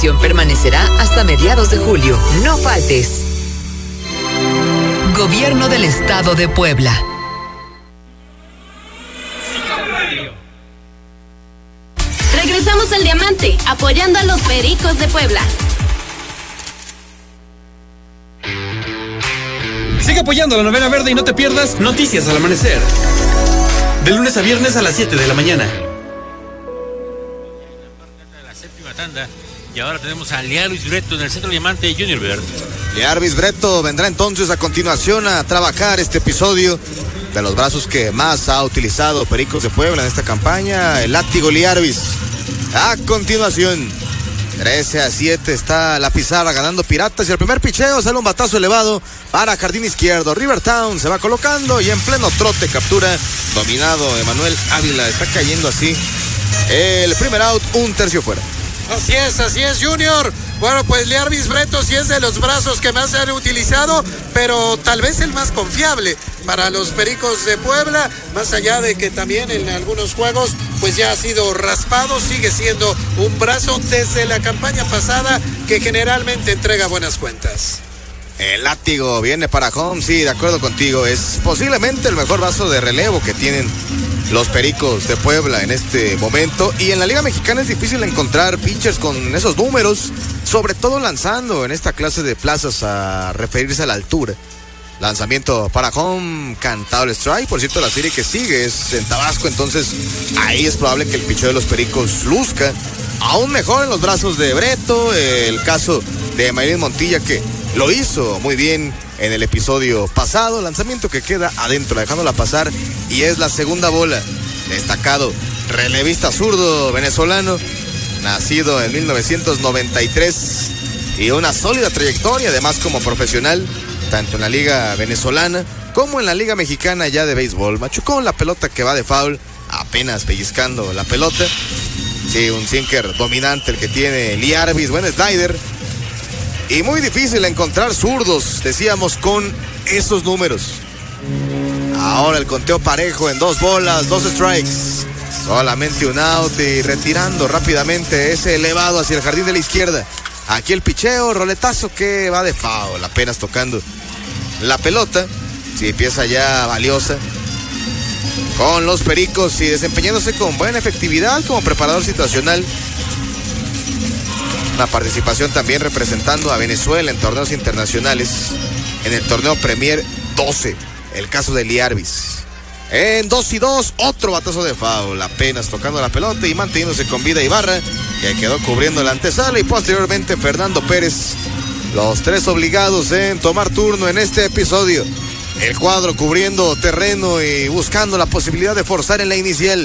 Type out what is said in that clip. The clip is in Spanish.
promoción permanecerá hasta mediados de julio. No faltes. Gobierno del Estado de Puebla. Regresamos al Diamante, apoyando a los Pericos de Puebla. Sigue apoyando a la Novena Verde y no te pierdas Noticias al Amanecer. De lunes a viernes a las 7 de la mañana. La séptima tanda. Y ahora tenemos a Liarvis Breto en el Centro Diamante Junior Bird. Liarvis Breto vendrá entonces a continuación a trabajar este episodio de los brazos que más ha utilizado Pericos de Puebla en esta campaña, el látigo Liarvis. A continuación, 13-7 está la pizarra ganando Piratas y el primer picheo sale un batazo elevado para jardín izquierdo. Rivertown se va colocando y en pleno trote captura dominado Emanuel Ávila. Está cayendo así el primer out, un tercio fuera. Así es, Junior. Bueno, pues Liarvis Breto sí es de los brazos que más se han utilizado, pero tal vez el más confiable para los Pericos de Puebla, más allá de que también en algunos juegos pues ya ha sido raspado, sigue siendo un brazo desde la campaña pasada que generalmente entrega buenas cuentas. El látigo viene para home, sí, de acuerdo contigo, es posiblemente el mejor brazo de relevo que tienen los Pericos de Puebla en este momento, y en la Liga Mexicana es difícil encontrar pitchers con esos números, sobre todo lanzando en esta clase de plazas a referirse a la altura. Lanzamiento para home, cantado el strike. Por cierto, la serie que sigue es en Tabasco, entonces ahí es probable que el picheo de los Pericos luzca aún mejor en los brazos de Breto. El caso de Mayrin Montilla, que lo hizo muy bien en el episodio pasado. Lanzamiento que queda adentro, dejándola pasar, y es la segunda bola. Destacado relevista zurdo venezolano, nacido en 1993 y una sólida trayectoria además como profesional, tanto en la liga venezolana como en la liga mexicana ya de béisbol. Machucó la pelota que va de foul, apenas pellizcando la pelota. Sí, un sinker dominante el que tiene Liarvis, buen slider. Y muy difícil encontrar zurdos, decíamos, con esos números. Ahora el conteo parejo en 2 bolas, 2 strikes. Solamente un out y retirando rápidamente ese elevado hacia el jardín de la izquierda. Aquí el picheo, roletazo que va de foul, apenas tocando la pelota. Sí, pieza ya valiosa con los Pericos y desempeñándose con buena efectividad como preparador situacional. Una participación también representando a Venezuela en torneos internacionales. En el torneo Premier 12, el caso de Liarvis. En 2-2, otro batazo de foul, apenas tocando la pelota y manteniéndose con vida Ibarra, que quedó cubriendo la antesala, y posteriormente Fernando Pérez. Los 3 obligados en tomar turno en este episodio. El cuadro cubriendo terreno y buscando la posibilidad de forzar en la inicial.